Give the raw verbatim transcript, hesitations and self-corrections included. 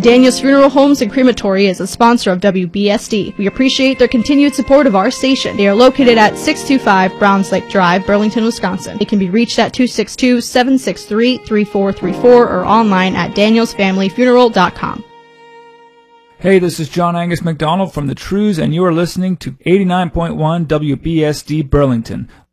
Daniels Funeral Homes and Crematory is a sponsor of W B S D. We appreciate their continued support of our station. They are located at six two five Browns Lake Drive, Burlington, Wisconsin. They can be reached at two six two, seven six three, three four three four or online at daniels family funeral dot com. Hey, this is John Angus McDonald from The Trues, and you are listening to eighty-nine point one W B S D Burlington.